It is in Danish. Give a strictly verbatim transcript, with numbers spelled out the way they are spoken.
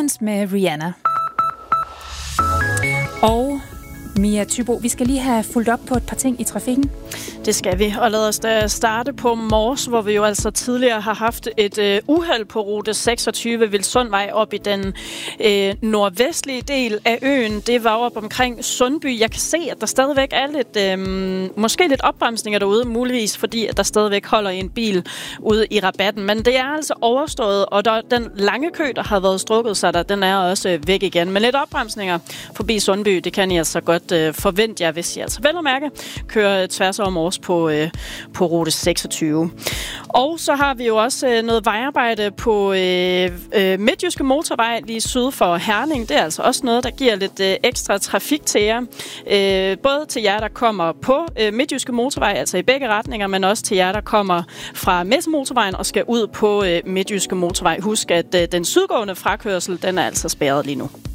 Dance med Rihanna. Og Mia Thybo, vi skal lige have fulgt op på et par ting i trafikken. Det skal vi, og lad os da starte på Mors, hvor vi jo altså tidligere har haft et øh, uheld på rute seksogtyve Vilsundvej op i den øh, nordvestlige del af øen. Det var op omkring Sundby. Jeg kan se, at der stadigvæk er lidt, øh, måske lidt opbremsninger derude, muligvis fordi at der stadigvæk holder en bil ude i rabatten. Men det er altså overstået, og der, den lange kø, der har været strukket sig der, den er også øh, væk igen. Men lidt opbremsninger forbi Sundby, det kan I altså godt øh, forvente jer, hvis I altså vel at mærke kører tværs over Mors på, øh, på rute seksogtyve. Og så har vi jo også øh, noget vejarbejde på øh, øh, Midtjyske Motorvej lige syd for Herning. Det er altså også noget, der giver lidt øh, ekstra trafik til jer. Øh, både til jer, der kommer på øh, Midtjyske Motorvej, altså i begge retninger, men også til jer, der kommer fra Messemotorvejen og skal ud på øh, Midtjyske Motorvej. Husk, at øh, den sydgående frakørsel, den er altså spærret lige nu.